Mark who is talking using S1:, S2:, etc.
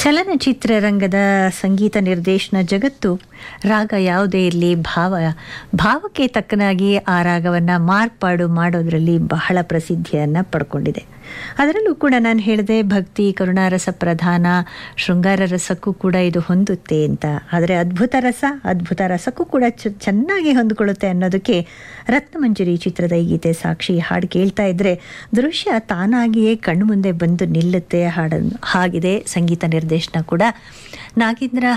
S1: ಚಲನಚಿತ್ರರಂಗದ ಸಂಗೀತ ನಿರ್ದೇಶನ ಜಗತ್ತು ರಾಗ ಯಾವುದೇ ಇರಲಿ ಭಾವಕ್ಕೆ ತಕ್ಕನಾಗಿ ಆ ರಾಗವನ್ನು ಮಾರ್ಪಾಡು ಮಾಡೋದರಲ್ಲಿ ಬಹಳ ಪ್ರಸಿದ್ಧಿಯನ್ನು ಪಡ್ಕೊಂಡಿದೆ. ಅದರಲ್ಲೂ ಕೂಡ ನಾನು ಹೇಳಿದೆ ಭಕ್ತಿ ಕರುಣಾರಸ ಪ್ರಧಾನ ಶೃಂಗಾರ ರಸಕ್ಕೂ ಕೂಡ ಇದು ಹೊಂದುತ್ತೆ ಅಂತ. ಆದರೆ ಅದ್ಭುತ ರಸಕ್ಕೂ ಕೂಡ ಚೆನ್ನಾಗಿ ಹೊಂದಿಕೊಳ್ಳುತ್ತೆ ಅನ್ನೋದಕ್ಕೆ ರತ್ನಮಂಜರಿ ಚಿತ್ರದ ಈ ಗೀತೆ ಸಾಕ್ಷಿ. ಹಾಡು ಕೇಳ್ತಾ ಇದ್ರೆ ದೃಶ್ಯ ತಾನಾಗಿಯೇ ಕಣ್ಣು ಮುಂದೆ ಬಂದು ನಿಲ್ಲುತ್ತೆ. ಹಾಗಿದೆ ಸಂಗೀತ ನಿರ್ದೇಶನ ಕೂಡ ನಾಗೇಂದ್ರ